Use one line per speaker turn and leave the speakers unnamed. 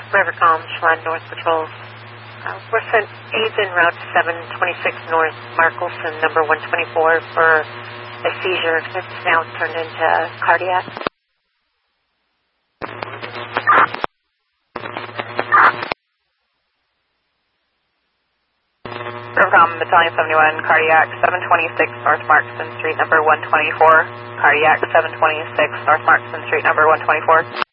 Rivercom, Schland North Patrol. We're sent aids en route to 726 North Markelson, number 124, for a seizure. It's now turned into cardiac.
Rivercom, Battalion 71, cardiac, 726 North Markelson Street, number 124. Cardiac, 726 North Markelson Street, number 124.